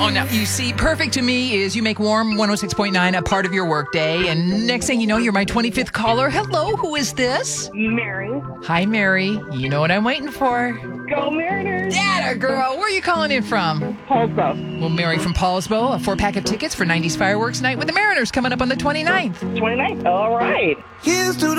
Oh, now, you see, perfect to me is you make Warm 106.9 a part of your workday, and next thing you know, you're my 25th caller. Hello, who is this? Mary. Hi, Mary. You know what I'm waiting for. Go Mariners. Atta girl, where are you calling in from? Paulsbo. Well, Mary from Paulsbo, a 4-pack of tickets for 90s Fireworks Night with the Mariners coming up on the 29th. 29th. All right. Here's to the